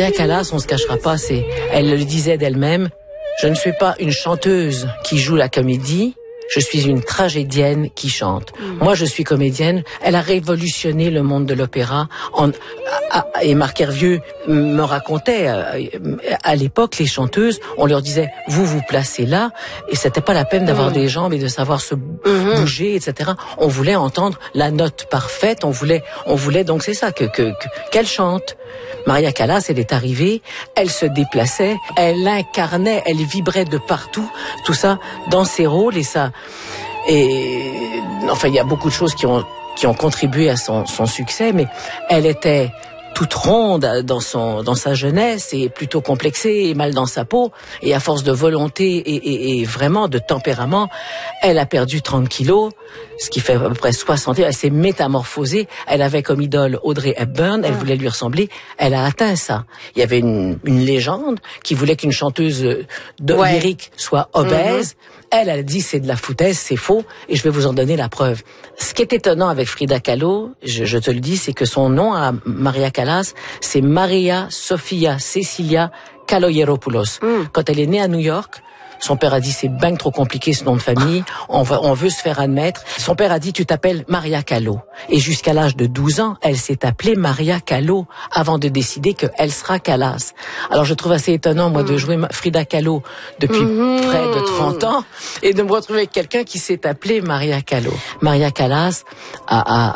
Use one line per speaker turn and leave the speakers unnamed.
Maria Callas, on se cachera pas, elle le disait d'elle-même, je ne suis pas une chanteuse qui joue la comédie, je suis une tragédienne qui chante. Moi, je suis comédienne. Elle a révolutionné le monde de l'opéra. Et Marc Hervieux me racontait, à l'époque, les chanteuses, on leur disait, vous vous placez là, et c'était pas la peine d'avoir des jambes et de savoir se bouger, etc. On voulait entendre la note parfaite. On voulait donc c'est ça qu'elle chante. Maria Callas, elle est arrivée, elle se déplaçait, elle incarnait, elle vibrait de partout, tout ça dans ses rôles et enfin il y a beaucoup de choses qui ont contribué à son succès, mais elle était toute ronde dans sa jeunesse et plutôt complexée et mal dans sa peau, et à force de volonté et vraiment de tempérament, elle a perdu 30 kilos, ce qui fait à peu près 60 ans. Elle s'est métamorphosée. Elle avait comme idole Audrey Hepburn, elle voulait lui ressembler, elle a atteint ça. Il y avait une légende qui voulait qu'une chanteuse lyrique soit obèse. Elle a dit c'est de la foutaise, c'est faux, et je vais vous en donner la preuve. Ce qui est étonnant avec Frida Kahlo, je te le dis, c'est que son nom à Maria Callas, c'est Maria Sofia Cecilia Kaloyeropoulos. Quand elle est née à New York, son père a dit c'est ben trop compliqué ce nom de famille, on veut se faire admettre. Son père a dit tu t'appelles Maria Kahlo. Et jusqu'à l'âge de 12 ans, elle s'est appelée Maria Kahlo avant de décider qu'elle sera Callas. Alors je trouve assez étonnant moi de jouer Frida Kahlo depuis près de 30 ans et de me retrouver avec quelqu'un qui s'est appelé Maria Kahlo. Maria Callas a